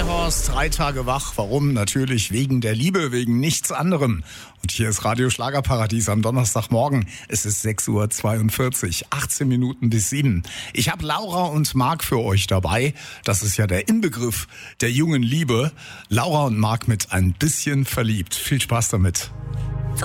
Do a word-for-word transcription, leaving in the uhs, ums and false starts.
Horst, drei Tage wach. Warum? Natürlich wegen der Liebe, wegen nichts anderem. Und hier ist Radio Schlagerparadies am Donnerstagmorgen. Es ist sechs Uhr zweiundvierzig, achtzehn Minuten bis sieben. Ich habe Laura und Marc für euch dabei. Das ist ja der Inbegriff der jungen Liebe. Laura und Marc mit ein bisschen verliebt. Viel Spaß damit.